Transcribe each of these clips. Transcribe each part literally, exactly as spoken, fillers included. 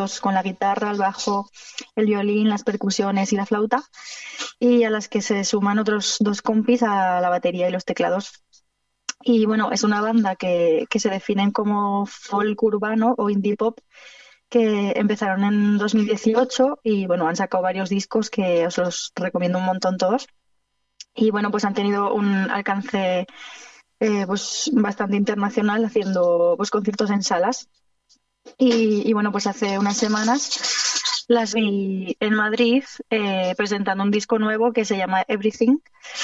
instrumentos con la guitarra, el bajo, el violín, las percusiones y la flauta, y a las que se suman otros dos compis a la batería y los teclados. Y bueno, es una banda que, que se definen como folk urbano o indie pop, que empezaron en dos mil dieciocho y bueno, han sacado varios discos que os los recomiendo un montón todos. Y bueno, pues han tenido un alcance eh, pues bastante internacional, haciendo pues conciertos en salas. Y, y bueno, pues hace unas semanas las vi en Madrid eh, presentando un disco nuevo que se llama Everything,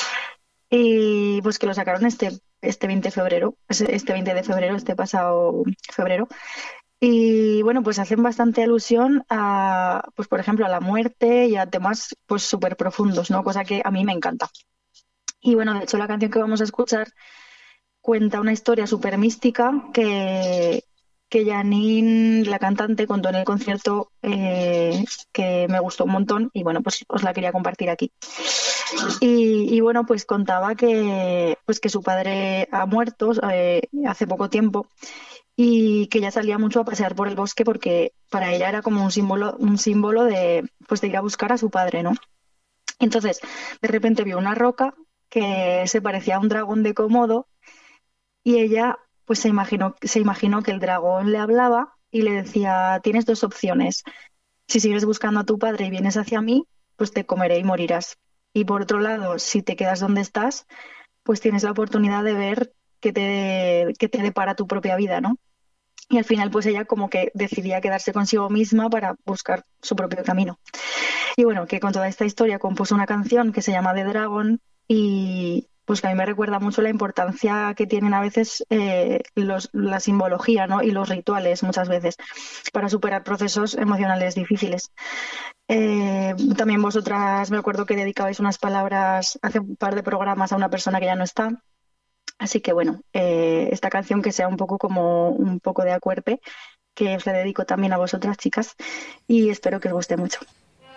y pues que lo sacaron este, este veinte de febrero, este este veinte de febrero, este pasado febrero. Y bueno, pues hacen bastante alusión a, pues por ejemplo, a la muerte y a temas pues súper profundos, ¿no? Cosa que a mí me encanta. Y bueno, de hecho la canción que vamos a escuchar cuenta una historia súper mística que, que Janine, la cantante, contó en el concierto, eh, que me gustó un montón y bueno, pues os la quería compartir aquí. Y, y bueno, pues contaba que, pues que su padre ha muerto eh, hace poco tiempo, y que ella salía mucho a pasear por el bosque porque para ella era como un símbolo, un símbolo de, pues de ir a buscar a su padre, ¿no? Entonces, de repente vio una roca que se parecía a un dragón de Komodo, y ella pues se imaginó, se imaginó que el dragón le hablaba y le decía: tienes dos opciones. Si sigues buscando a tu padre y vienes hacia mí, pues te comeré y morirás. Y por otro lado, si te quedas donde estás, pues tienes la oportunidad de ver qué te, qué te depara tu propia vida, ¿no? Y al final, pues ella como que decidía quedarse consigo misma para buscar su propio camino. Y bueno, que con toda esta historia compuso una canción que se llama The Dragon, y pues que a mí me recuerda mucho la importancia que tienen a veces eh, los, la simbología, ¿no? Y los rituales muchas veces para superar procesos emocionales difíciles. Eh, también vosotras me acuerdo que dedicabais unas palabras hace un par de programas a una persona que ya no está. Así que bueno, eh, esta canción que sea un poco como un poco de acuerpe, que os la dedico también a vosotras, chicas, y espero que os guste mucho.